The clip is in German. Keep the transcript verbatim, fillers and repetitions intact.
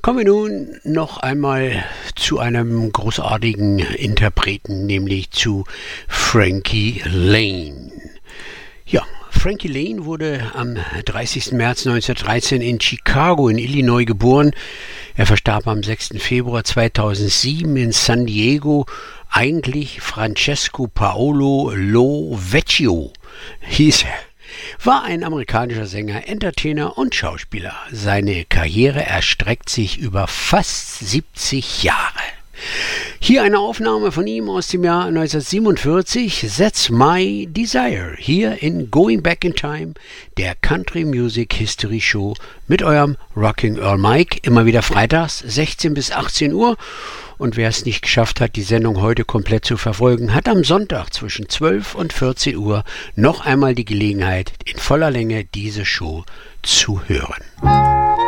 Kommen wir nun noch einmal zu einem großartigen Interpreten, nämlich zu Frankie Laine. Ja, Frankie Laine wurde am dreißigsten März neunzehnhundertdreizehn in Chicago in Illinois geboren. Er verstarb am sechsten Februar zweitausendsieben in San Diego. Eigentlich Francesco Paolo Lo Vecchio hieß er. War ein amerikanischer Sänger, Entertainer und Schauspieler. Seine Karriere erstreckt sich über fast siebzig Jahre. Hier eine Aufnahme von ihm aus dem Jahr neunzehnhundertsiebenundvierzig, That's My Desire, hier in Going Back in Time, der Country Music History Show mit eurem Rocking Earl Mike, immer wieder freitags, sechzehn bis achtzehn Uhr. Und wer es nicht geschafft hat, die Sendung heute komplett zu verfolgen, hat am Sonntag zwischen zwölf und vierzehn Uhr noch einmal die Gelegenheit, in voller Länge diese Show zu hören.